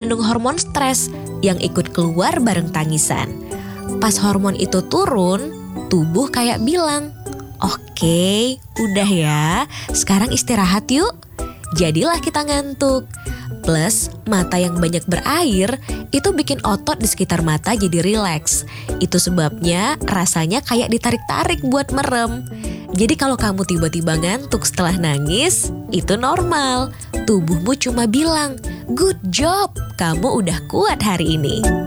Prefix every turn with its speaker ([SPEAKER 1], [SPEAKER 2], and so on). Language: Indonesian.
[SPEAKER 1] mengandung hormon stres yang ikut keluar bareng tangisan. Pas hormon itu turun, tubuh kayak bilang, "Oke, udah ya, sekarang istirahat yuk." Jadilah kita ngantuk. Plus, mata yang banyak berair itu bikin otot di sekitar mata jadi rileks. Itu sebabnya rasanya kayak ditarik-tarik buat merem. Jadi kalau kamu tiba-tiba ngantuk setelah nangis, itu normal. Tubuhmu cuma bilang, "Good job, kamu udah kuat hari ini."